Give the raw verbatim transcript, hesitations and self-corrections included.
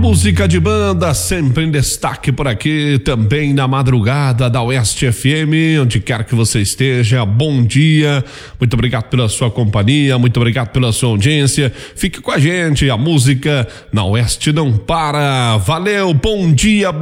Música de banda sempre em destaque por aqui, também na madrugada da Oeste F M, onde quer que você esteja, bom dia, muito obrigado pela sua companhia, muito obrigado pela sua audiência, fique com a gente, a música na Oeste não para, valeu, bom dia,